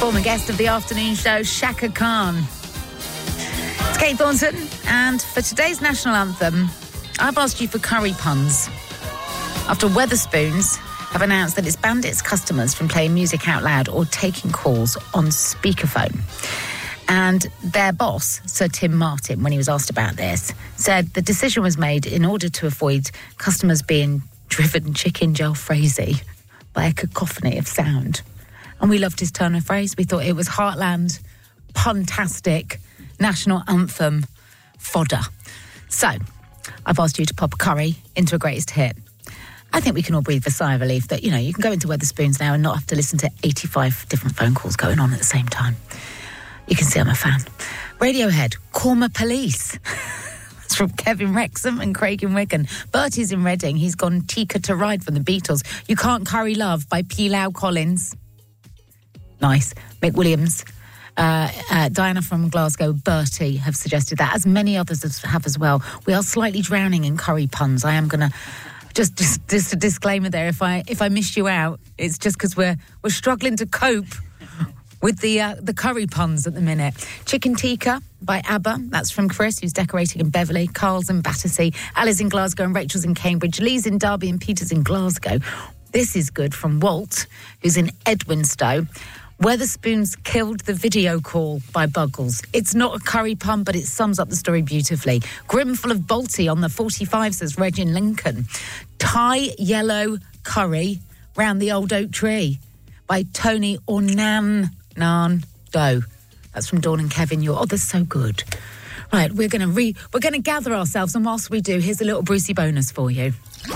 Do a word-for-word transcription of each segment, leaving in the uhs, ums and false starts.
Former guest of the afternoon show, Shaka Khan. It's Kate Thornton, and for today's national anthem, I've asked you for curry puns. After Wetherspoons have announced that it's banned its customers from playing music out loud or taking calls on speakerphone. And their boss, Sir Tim Martin, when he was asked about this, said the decision was made in order to avoid customers being driven chicken jalfrezi by a cacophony of sound. And we loved his turn of phrase. We thought it was heartland, puntastic, national anthem fodder. So, I've asked you to pop a curry into a greatest hit. I think we can all breathe a sigh of relief that, you know, you can go into Wetherspoons now and not have to listen to eighty-five different phone calls going on at the same time. You can see I'm a fan. Radiohead, Corma Police. It's from Kevin Wrexham and Craig in Wigan. Bertie's in Reading. He's gone Tika to Ride from the Beatles. You Can't Curry Love by Pilau Collins. Nice. Mick Williams. Uh, uh, Diana from Glasgow, Bertie have suggested that, as many others have as well. We are slightly drowning in curry puns. I am going to... Just, just, just a disclaimer there. If I if I missed you out, it's just because we're we're struggling to cope with the uh, the curry puns at the minute. Chicken Tikka by ABBA. That's from Chris, who's decorating in Beverley. Carl's in Battersea. Ali's in Glasgow and Rachel's in Cambridge. Lee's in Derby and Peter's in Glasgow. This is good from Walt, who's in Edwinstowe. Wetherspoons killed the video call by Buggles. It's not a curry pun, but it sums up the story beautifully. Grimful of Balti on the forty-five, says Reg in Lincoln. Tie yellow curry round the old oak tree by Tony Ornan Nan Do. That's from Dawn and Kevin. You're, oh, they're so good. Right, we're going to re, we're going to gather ourselves, and whilst we do, here's a little Brucey bonus for you.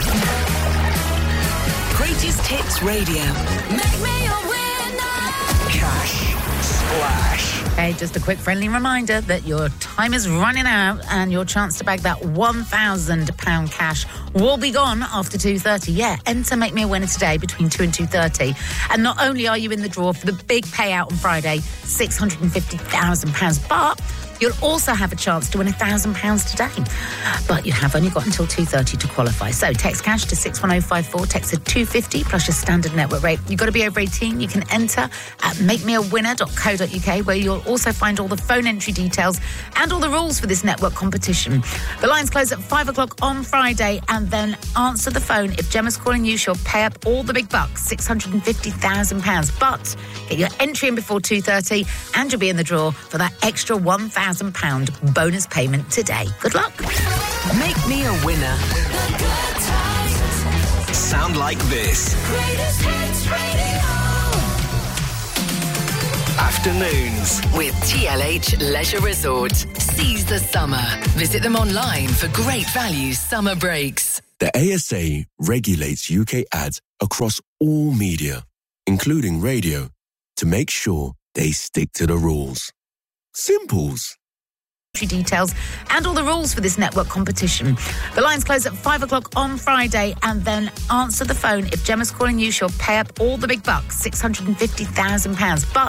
Greatest Hits Radio. Make me a Cash Splash. Okay, just a quick friendly reminder that your time is running out and your chance to bag that one thousand pounds cash will be gone after two thirty. Yeah, enter Make Me a Winner today between two and two thirty. And not only are you in the draw for the big payout on Friday, six hundred fifty thousand pounds, but you'll also have a chance to win one thousand pounds today. But you have only got until two thirty to qualify. So text cash to six one oh five four, text at two fifty plus your standard network rate. You've got to be over eighteen. You can enter at make me a winner dot co dot uk, where you'll also find all the phone entry details and all the rules for this network competition. The lines close at five o'clock on Friday, and then answer the phone. If Gemma's calling you, she'll pay up all the big bucks, six hundred fifty thousand pounds. But get your entry in before two thirty and you'll be in the draw for that extra one thousand pounds bonus payment today. Good luck. Make me a winner. Sound like this. Greatest Hits Radio. Afternoons With T L H Leisure Resort. Seize the summer. Visit them online for great value summer breaks. The A S A regulates U K ads across all media, including radio, to make sure they stick to the rules. Simples. Details and all the rules for this network competition. The lines close at five o'clock on Friday, and then answer the phone. If Gemma's calling you, she'll pay up all the big bucks, six hundred fifty thousand pounds. But